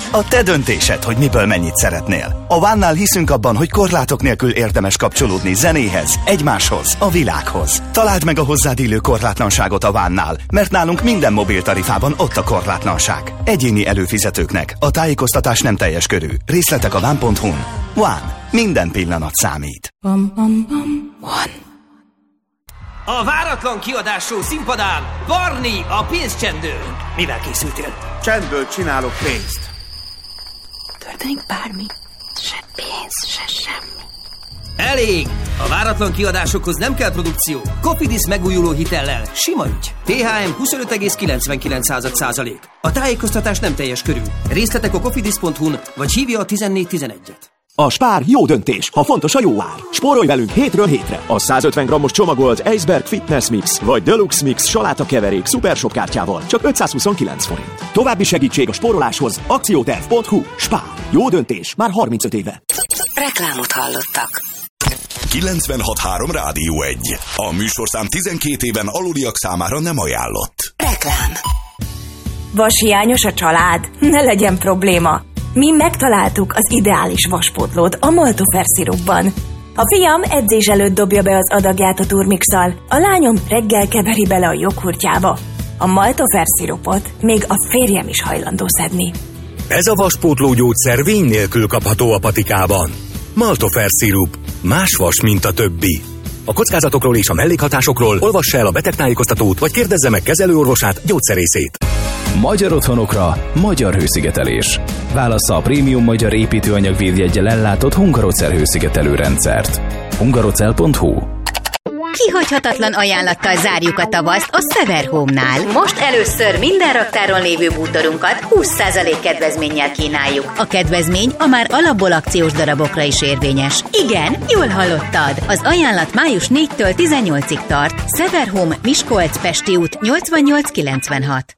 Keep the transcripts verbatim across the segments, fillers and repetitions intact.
A te döntésed, hogy miből mennyit szeretnél. A One-nál hiszünk abban, hogy korlátok nélkül érdemes kapcsolódni zenéhez, egymáshoz, a világhoz. Találd meg a hozzád illő korlátlanságot a One-nál, mert nálunk minden mobiltarifában ott a korlátlanság. Egyéni előfizetőknek a tájékoztatás nem teljes körű. Részletek a one pont hu-n. One. Minden pillanat számít. Bum, bum, bum. One. A váratlan kiadású színpadán Barney a pénzcsendő. Mivel készültél? Csendből csinálok pénzt. Történik bármi? Se pénz, se semmi. Elég! A váratlan kiadásokhoz nem kell produkció. Cofidis megújuló hitellel. Sima ügy. té há em huszonöt egész kilencvenkilenc százalék. A tájékoztatás nem teljes körű. Részletek a cofidis pont hu-n, vagy hívja a tizennégy tizenegyet. A Spár jó döntés, ha fontos a jó ár. Spórolj velünk hétről hétre. A százötven grammos csomagolt Iceberg Fitness Mix vagy Deluxe Mix salátakeverék Supershop kártyával csak ötszázhuszonkilenc forint. További segítség a spóroláshoz akcióterv pont hu. Spár. Jó döntés, már harmincöt éve. Reklámot hallottak. kilencvenhat három Rádió egy. A műsorszám tizenkét éven aluliak számára nem ajánlott. Reklám. Vashiányos a család? Ne legyen probléma. Mi megtaláltuk az ideális vaspótlót a Maltofer szirupban. A fiam edzés előtt dobja be az adagját a turmixal, a lányom reggel keveri bele a joghurtjába. A Maltofer szirupot még a férjem is hajlandó szedni. Ez a vaspótló gyógyszer vény nélkül kapható a patikában. Maltofer szirup. Más vas, mint a többi. A kockázatokról és a mellékhatásokról olvassa el a betegtájékoztatót, vagy kérdezze meg kezelőorvosát, gyógyszerészét. Magyar otthonokra, magyar hőszigetelés. Válassza a prémium magyar építőanyag védjeggyel ellátott Hungarocell hőszigetelő rendszert. hungarocell pont hu. Kihagyhatatlan ajánlattal zárjuk a tavaszt a Sever Home-nál. Most először minden raktáron lévő bútorunkat húsz százalék kedvezménnyel kínáljuk. A kedvezmény a már alapból akciós darabokra is érvényes. Igen, jól hallottad! Az ajánlat május négyedikétől tizennyolcadikáig tart. Sever Home, Miskolc, Pesti út, nyolcvannyolc kilencvenhat.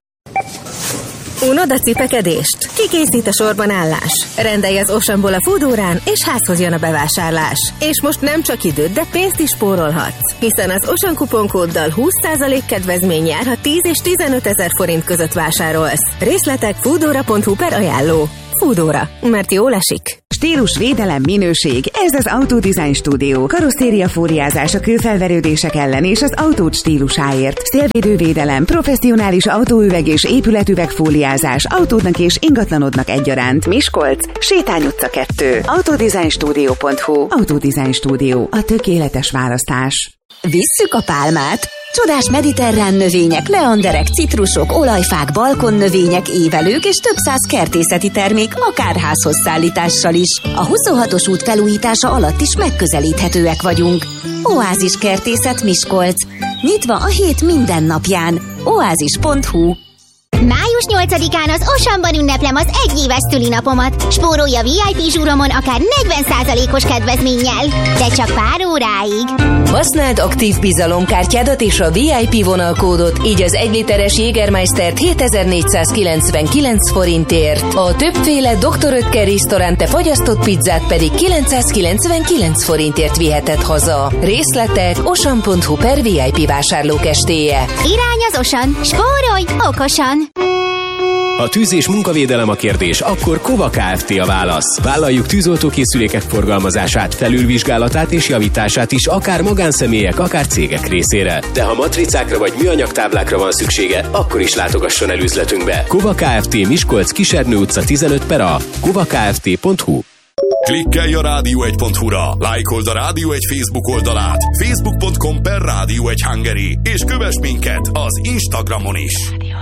Unod a cipekedést? Kikészít a sorban állás. Rendelj az Oceanból a Foodórán, és házhoz jön a bevásárlás. És most nem csak időt, de pénzt is spórolhatsz. Hiszen az Ocean kuponkóddal húsz százalék kedvezmény jár, ha tíz és tizenöt ezer forint között vásárolsz. Részletek foodora pont hu per ajánló. Foodóra, mert jól esik. Stílus, védelem, minőség, ez az Autodesign Studio. Karosszéria fóliázás a kőfelverődések ellen és az autód stílusáért. Szélvédővédelem, professzionális autóüveg és épületüveg fóliázás autódnak és ingatlanodnak egyaránt. Miskolc, Sétány utca kettő. autodesign studio pont hu. Autodesign Studio, a tökéletes választás. Visszük a pálmát! Csodás mediterrán növények, leanderek, citrusok, olajfák, balkonnövények, évelők és több száz kertészeti termék akár házhoz szállítással is. A huszonhatos út felújítása alatt is megközelíthetőek vagyunk. Oázis Kertészet Miskolc. Nyitva a hét minden napján. oázis pont hu. május nyolcadikán az Oceanban ünneplem az egyéves szülinapomat. Spórolj a vé i pé zsúromon akár negyven százalékos kedvezménnyel, de csak pár óráig. Használd aktív bizalomkártyádat és a vé i pé vonalkódot, így az egy literes Jägermeistert hétezer-négyszázkilencvenkilenc forintért. A többféle doktor Oetker Restaurante fagyasztott pizzát pedig kilencszázkilencvenkilenc forintért viheted haza. Részletek ocean pont hu per vé i pé vásárlókestéje. Irány az Ocean, spórolj okosan! A tűz- és munkavédelem a kérdés, akkor Kova Kft. A válasz. Vállaljuk tűzoltókészülékek forgalmazását, felülvizsgálatát és javítását is, akár magánszemélyek, akár cégek részére. De ha matricákra vagy műanyagtáblákra van szüksége, akkor is látogasson el üzletünkbe. Kova Kft. Miskolc, Kisernő utca tizenöt per A. kova kft pont hu. Klikkelj a rádió egy pont hu-ra, lájkold a Rádió egy Facebook oldalát, facebook pont com per Rádió egy Hungary, és kövess minket az Instagramon is.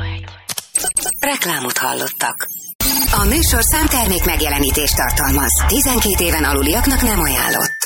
Reklámot hallottak. A műsorszám termék megjelenítést tartalmaz. tizenkét éven aluliaknak nem ajánlott.